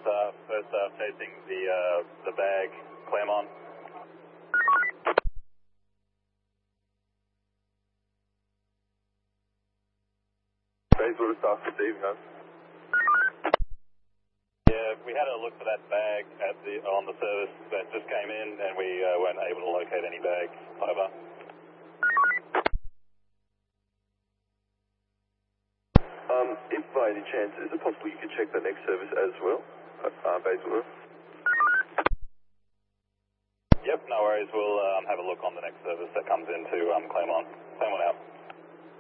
first chasing the bag, Claremont. Bayswater staff receiving us. Yeah, we had a look for that bag on the service that just came in, and we weren't able to locate any bags. Over. If by any chance, is it possible you could check the next service as well, Bayswater? Yep, no worries. We'll have a look on the next service that comes into Claremont. Claremont out.